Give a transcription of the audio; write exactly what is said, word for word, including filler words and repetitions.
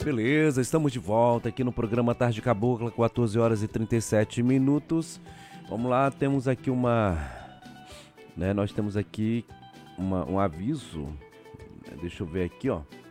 Beleza, estamos de volta aqui no programa Tarde Cabocla, quatorze horas e trinta e sete minutos. Vamos lá, temos aqui uma, né, nós temos aqui uma, um aviso, deixa eu ver aqui, ó.